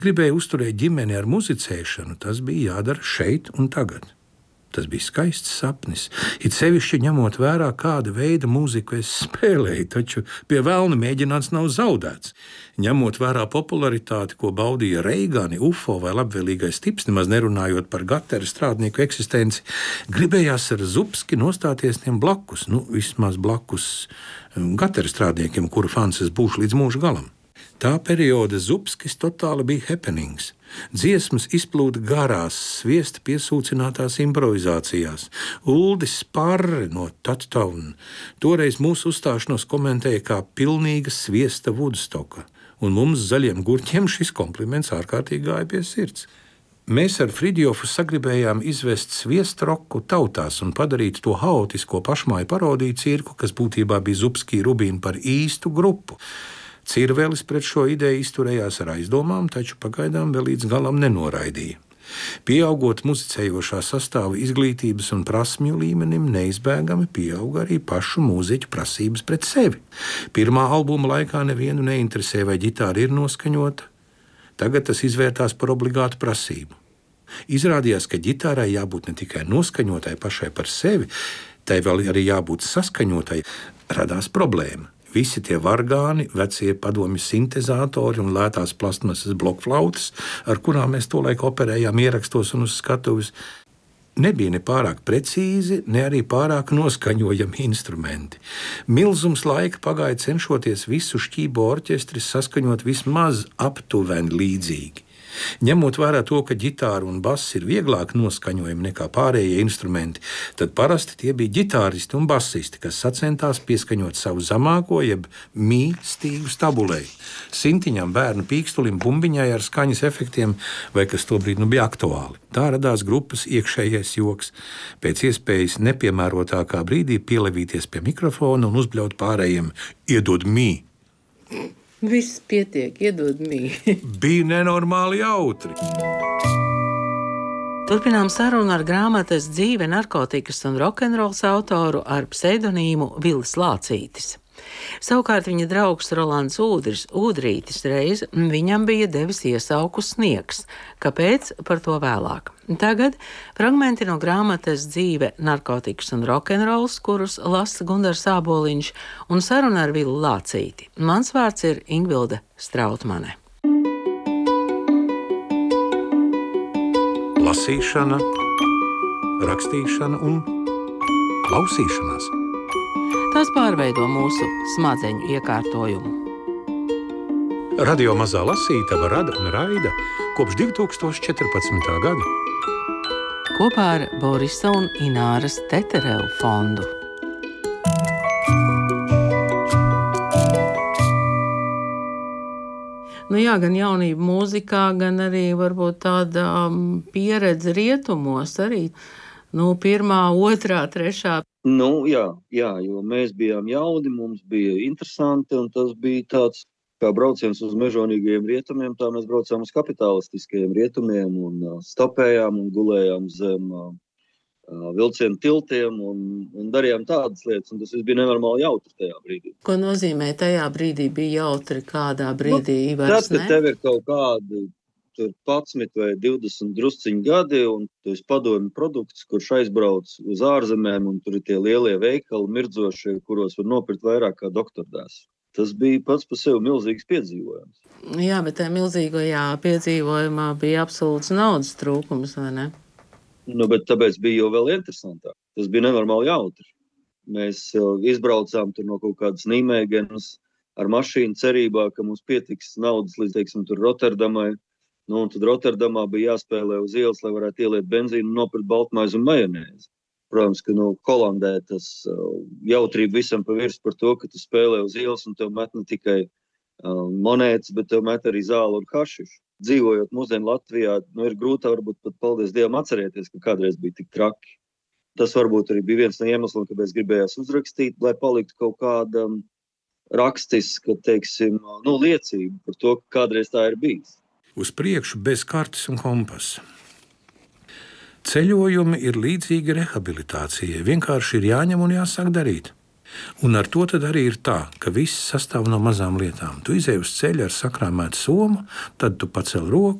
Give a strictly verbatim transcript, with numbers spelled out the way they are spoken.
Gribēja uzturēt ģimeni ar muzicēšanu, tas bija jādara šeit un tagad. Tas bija skaists sapnis, it sevišķi ņemot vērā, kāda veida mūziku es spēlēju, taču pie velna mēģināts nav zaudēts. Ņemot vērā popularitāti, ko baudīja Reigani, U F O vai labvēlīgais tips, nemaz nerunājot par gatera strādnieku eksistenci, gribējās ar Zupski nostāties tiem blakus, nu vismaz blakus gatera strādniekiem, kuru fans es būšu līdz mūža galam. Tā perioda Zupskis totāli bija happenings. Dziesmas izplūda garās, sviesta piesūcinātās improvizācijās. Uldis Sparre no Tattown toreiz mūsu uzstāšanos komentēja kā pilnīga sviesta Woodstocka, un mums zaļiem gurķiem šis kompliments ārkārtīgi gāja pie sirds. Mēs ar Fridjofu sagribējām izvest sviestu tautās un padarīt to haotisko pašmāju parodiju cirku, kas būtībā bija Zupski Rubīna par īstu grupu. Cirvelis pret šo ideju izturējās ar aizdomām, taču pagaidām vēl līdz galam nenoraidīja. Pieaugot muzicējošā sastāva izglītības un prasmju līmenim, neizbēgami pieauga arī pašu mūziķu prasības pret sevi. Pirmā albuma laikā nevienu neinteresē, vai ģitāra ir noskaņota. Tagad tas izvērtās par obligātu prasību. Izrādījās, ka ģitārai jābūt ne tikai noskaņotai pašai par sevi, tai vēl arī jābūt saskaņotai. Radās problēma. Visi tie vargāni, vecie padomju sintezatori un lētās plastmasas blokflautas, ar kurām mēs tolaik operējām ierakstos un uz skatuves, nebija ne pārāk precīzi, ne arī pārāk noskaņojami instrumenti. Milzums laika pagāja cenšoties visu šķībo orķestri saskaņot vismaz aptuveni līdzīgi. Ņemot vērā to, ka ģitāra un bass ir vieglāk noskaņojami nekā pārējie instrumenti, tad parasti tie bija ģitāristi un basisti, kas sacentās pieskaņot savu zamāko, jeb mī stīgu stabulei, sintiņam, bērnu pīkstulim, bumbiņai ar skaņas efektiem, vai kas tobrīd nu bija aktuāli. Tā radās grupas iekšējais joks, pēc iespējas nepiemērotākā brīdī pielevīties pie mikrofona un uzbļaut pārējiem: iedod mī! Viss pietiek, iedod mī. Bija nenormāli jautri. Turpinām sarunu ar grāmatas Dzīve, narkotikas un rokenrols autoru ar pseidonīmu Vilis Lācītis. Savukārt viņa draugs Rolands Ūdris, Ūdrītis reiz viņam bija devis iesauku Sniegs. Kāpēc? Par to vēlāk. Tagad fragmenti no grāmatas Dzīve, narkotikas un rokenrols, kurus lasa Gundars Āboliņš, un saruna ar Vili Lācīti. Mans vārds ir Ingvilde Strautmane. Lasīšana, rakstīšana un klausīšanās. Tas pārveido mūsu smadzeņu iekārtojumu. Radio Mazā lasītava rada un raida kopš divi tūkstoši četrpadsmitā gada. Kopā ar Borisa un Ināras Teterevu fondu. Nu jā, gan jaunība mūzikā, gan arī varbūt tāda pieredze rietumos arī. Nu, pirmā, otrā, trešā. Nu, jā, jā, jo mēs bijām jauni, mums bija interesanti, un tas bija tāds, kā brauciens uz mežonīgajiem rietumiem, tā mēs braucām uz kapitalistiskajiem rietumiem un uh, stopējām un gulējām zem uh, vilcienu tiltiem un, un darījām tādas lietas, un tas viss bija nenormāli jautri tajā brīdī. Ko nozīmē tajā brīdī bija jautri, kādā brīdī nu, vairs ne? Tad, kad tev ir kaut kādi padsmit vai divdesmit drusciņi gadi, un tu esi padomju produkts, kurš aizbrauc uz ārzemēm, un tur ir tie lielie veikali mirdzošie, kuros var nopirkt vairāk kā doktordēs. Tas bija pats par sevi milzīgs piedzīvojums. Jā, bet tajā milzīgajā piedzīvojumā bija absolūts naudas trūkums, vai ne? Nu, bet tāpēc bija jau vēl interesantāk. Tas bija nenormāli jautri. Mēs izbraucām tur no kaut kādas Nīmēgenas ar mašīnu cerībā, ka mums pietiks naudas līdz, teiksim, tur Rotterdamai. Nu, un tad Rotterdamā bija jāspēlē uz ielas, lai varētu ieliet benzīnu un nopirkt baltmaizi un majonēzi. Protams, ka nu, Holandē tas uh, jautrība visam pa virs par to, ka tu spēlē uz ielas un tev met ne tikai uh, monētas, bet tev met arī zāli un hašišu. Dzīvojot mūsdienu Latvijā, nu, ir grūti varbūt pat, paldies Dievam, atcerēties, ka kādreiz bija tik traki. Tas varbūt arī bija viens no iemesliem, kāpēc gribējās uzrakstīt, lai paliktu kaut kāda um, rakstiska, teiksim, nu, liecība par to, ka kādreiz tā ir bijis. Uz priekšu bez kartes un kompasa. Ceļojumi ir līdzīgi rehabilitācijai. Vienkārši ir jāņem un jāsāk darīt. Un ar to tad arī ir tā, ka viss sastāv no mazām lietām. Tu izej uz ceļa ar sakrāmētu somu, tad tu pacel roku